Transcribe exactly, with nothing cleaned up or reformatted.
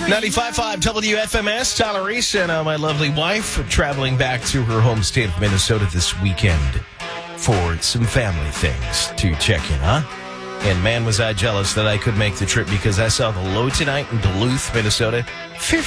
ninety-five point five W F M S, Tyler Reese and uh, my lovely wife are traveling back to her home state of Minnesota this weekend for some family things to check in, huh? And man, was I jealous that I could make the trip because I saw the low tonight in Duluth, Minnesota,